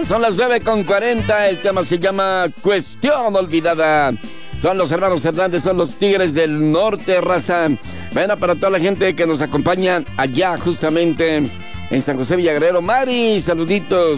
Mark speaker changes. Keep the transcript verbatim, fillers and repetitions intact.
Speaker 1: son las nueve con cuarenta. El tema se llama Cuestión Olvidada. Son los hermanos Hernández, son los Tigres del Norte, raza. Bueno, para toda la gente que nos acompaña allá justamente en San José Villagrero. Mari, saluditos.